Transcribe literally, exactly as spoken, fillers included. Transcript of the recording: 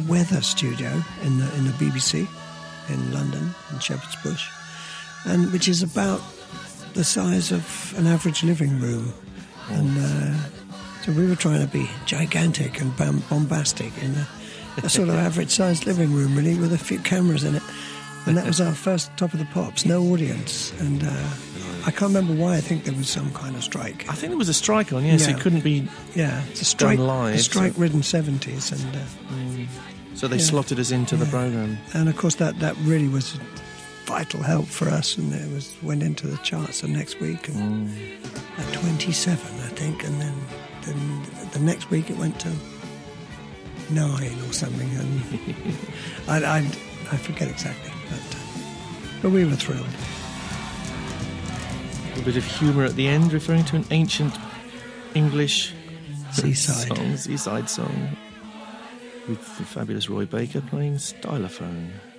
weather studio in the in the B B C in London, in Shepherd's Bush, and which is about the size of an average living room. Oh. And uh, so we were trying to be gigantic and bom- bombastic in a, a sort of average-sized living room, really, with a few cameras in it. And that was our first Top of the Pops, no audience. And uh, I can't remember why. I think there was some kind of strike. I think there was a strike on, yes. Yeah. It couldn't be yeah, it's a strike, done live. A strike-ridden seventies. And, uh, mm. So they yeah. slotted us into yeah. the programme. And, of course, that, that really was vital help for us. And it was went into the charts the next week. And mm. at twenty-seven, I think. And then, then the next week it went to nine or something. And I, I, I forget exactly. But, but we were thrilled. A bit of humour at the end, referring to an ancient English seaside song, seaside song, with the fabulous Roy Baker playing stylophone.